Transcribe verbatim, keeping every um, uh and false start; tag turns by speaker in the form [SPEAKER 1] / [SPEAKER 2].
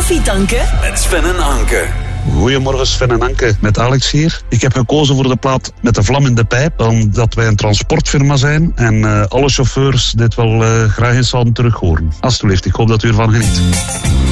[SPEAKER 1] Koffie tanken?
[SPEAKER 2] Met Sven en Anke.
[SPEAKER 3] Goedemorgen Sven en Anke, met Alex hier. Ik heb gekozen voor de plaat Met de vlam in de pijp, omdat wij een transportfirma zijn en uh, alle chauffeurs dit wel uh, graag eens zouden terug horen. Alsjeblieft, ik hoop dat u ervan geniet.